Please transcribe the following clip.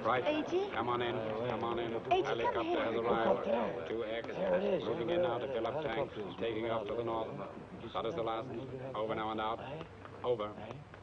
Right. A.G.? Come on in. Come on in. A.G., come Helicopter here. has arrived. 2X. Moving in now to fill up tanks. Taking off to the north. That is the last. Over now and out. Over.